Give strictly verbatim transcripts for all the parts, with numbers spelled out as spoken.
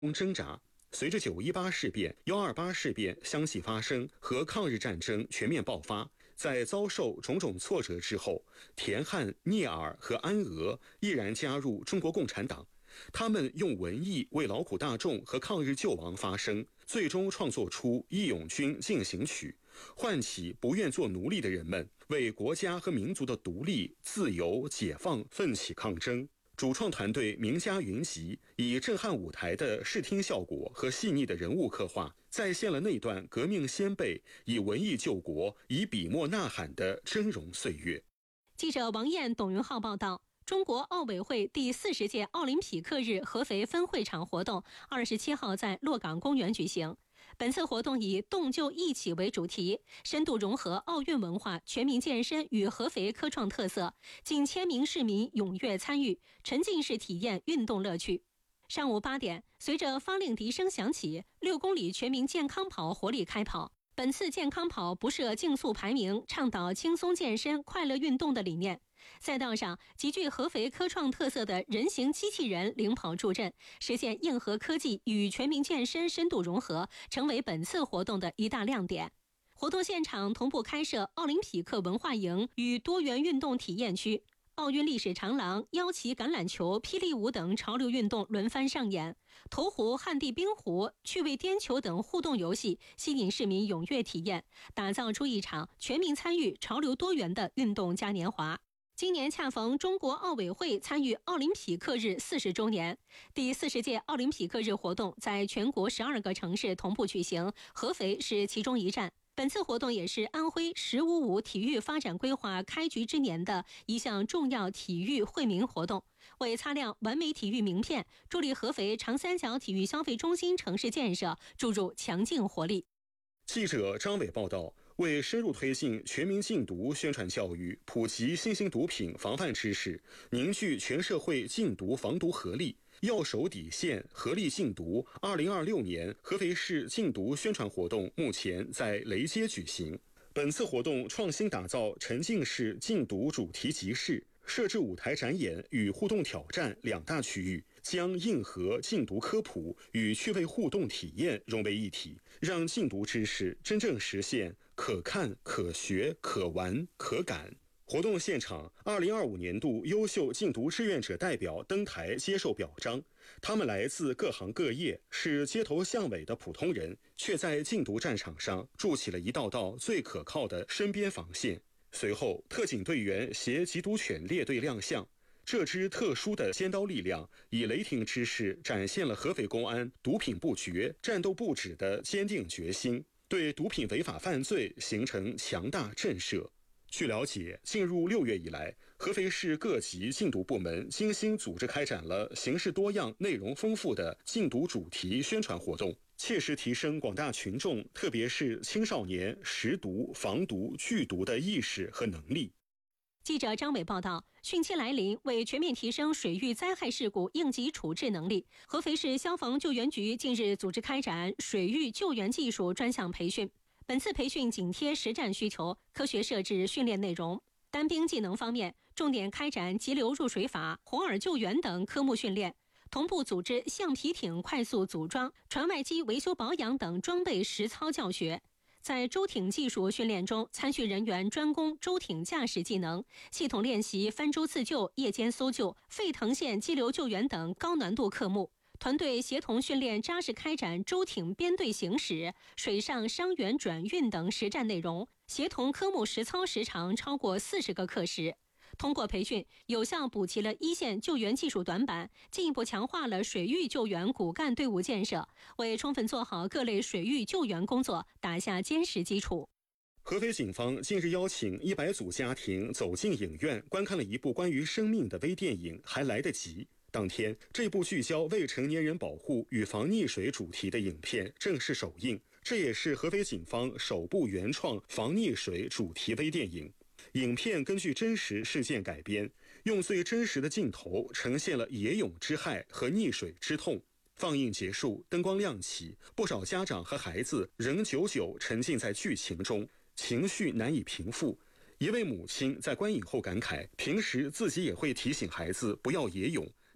挣扎。随着九一八事变、幺二八事变相继发生和抗日战争全面爆发，在遭受种种挫折之后，田汉、聂耳和安娥毅然加入中国共产党。他们用文艺为劳苦大众和抗日救亡发声，最终创作出《义勇军进行曲》，唤起不愿做奴隶的人们为国家和民族的独立、自由、解放奋起抗争。主创团队名家云集，以震撼舞台的视听效果和细腻的人物刻画，再现了那段革命先辈以文艺救国、以笔墨呐喊的峥嵘岁月。 记者王燕、董云浩报道。中国奥委会第四十届奥林匹克日合肥分会场活动二十七号在洛港公园举行。本次活动以动就一起为主题，深度融合奥运文化、全民健身与合肥科创特色，近千名市民踊跃参与，沉浸式体验运动乐趣。上午八点，随着发令笛声响起，六公里全民健康跑活力开跑。本次健康跑不设竞速排名，倡导轻松健身、快乐运动的理念。赛道上，极具合肥科创特色的人形机器人领跑助阵，实现硬核科技与全民健身深度融合，成为本次活动的一大亮点。活动现场同步开设奥林匹克文化营与多元运动体验区，奥运历史长廊、腰旗橄榄球、霹雳舞等潮流运动轮番上演，投壶、旱地冰壶、趣味颠球等互动游戏吸引市民踊跃体验，打造出一场全民参与、潮流多元的运动嘉年华。今年恰逢中国奥委会参与奥林匹克日四十周年，第四十届奥林匹克日活动在全国十二个城市同步举行，合肥是其中一站。本次活动也是安徽“十五五”体育发展规划开局之年的一项重要体育惠民活动，为擦亮完美体育名片，助力合肥长三角体育消费中心城市建设注入强劲活力。 记者张伟报道，为深入推进全民禁毒宣传教育，普及新型毒品防范知识，凝聚全社会禁毒防毒合力，要守底线，合力禁毒。二零二六年合肥市禁毒宣传活动目前在雷街举行。本次活动创新打造沉浸式禁毒主题集市，设置舞台展演与互动挑战两大区域，将硬核禁毒科普与趣味互动体验融为一体，让禁毒知识真正实现可看、可学、可玩、可感。活动现场，二零二五年度优秀禁毒志愿者代表登台接受表彰。他们来自各行各业，是街头巷尾的普通人，却在禁毒战场上筑起了一道道最可靠的身边防线。随后，特警队员携缉毒犬列队亮相。这支特殊的尖刀力量以雷霆之势展现了合肥公安毒品不绝、战斗不止的坚定决心，对毒品违法犯罪形成强大震慑。据了解，进入六月以来，合肥市各级禁毒部门精心组织开展了形式多样、内容丰富的禁毒主题宣传活动，切实提升广大群众，特别是青少年识毒、防毒、拒毒的意识和能力。 记者张伟报道，汛期来临，为全面提升水域灾害事故应急处置能力，合肥市消防救援局近日组织开展水域救援技术专项培训。本次培训紧贴实战需求，科学设置训练内容。单兵技能方面，重点开展急流入水法、红饵救援等科目训练，同步组织橡皮艇快速组装、船外机维修保养等装备实操教学。在舟艇技术训练中，参训人员专攻舟艇驾驶技能，系统练习翻舟自救、夜间搜救、沸腾线激流救援等高难度科目。团队协同训练扎实开展舟艇编队行驶、水上伤员转运等实战内容，协同科目实操时长超过四十个课时。通过培训，有效补齐了一线救援技术短板，进一步强化了水域救援骨干队伍建设，为充分做好各类水域救援工作打下坚实基础。 合肥警方近日邀请一百组家庭走进影院，观看了一部关于生命的微电影《还来得及》。当天，这部聚焦未成年人保护与防溺水主题的影片正式首映，这也是合肥警方首部原创防溺水主题微电影。影片根据真实事件改编，用最真实的镜头呈现了野泳之害和溺水之痛。放映结束，灯光亮起，不少家长和孩子仍久久沉浸在剧情中，情绪难以平复。一位母亲在观影后感慨，平时自己也会提醒孩子不要野泳，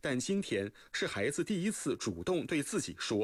但今天是孩子第一次主动对自己说